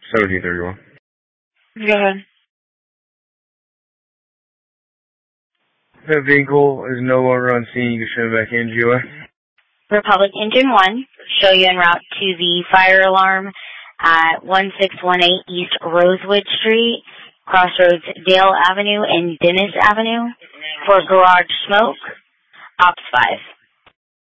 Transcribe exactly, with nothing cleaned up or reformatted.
seventeen thirty-one. Go ahead. That vehicle is no longer on scene. You can show back in, G O A. Republic Engine one, show you en route to the fire alarm at one six one eight East Rosewood Street, crossroads Dale Avenue and Dennis Avenue for garage smoke, Ops five.